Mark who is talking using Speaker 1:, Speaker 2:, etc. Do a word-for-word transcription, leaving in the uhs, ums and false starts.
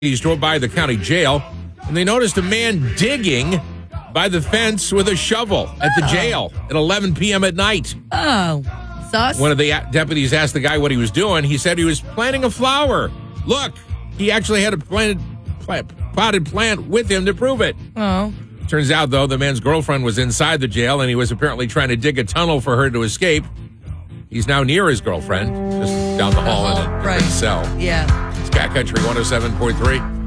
Speaker 1: He drove by the county jail, and they noticed a man digging by the fence with a shovel at the
Speaker 2: Oh.
Speaker 1: jail at eleven p.m. at night.
Speaker 2: Oh, sus.
Speaker 1: One of the a- deputies asked the guy what he was doing. He said he was planting a flower. Look, he actually had a planted, plant, potted plant with him to prove it.
Speaker 2: Oh.
Speaker 1: Turns out, though, the man's girlfriend was inside the jail, and he was apparently trying to dig a tunnel for her to escape. He's now near his girlfriend, just down the hall in a different
Speaker 2: Right.
Speaker 1: cell.
Speaker 2: Yeah.
Speaker 1: It's Cat Country one oh seven point three.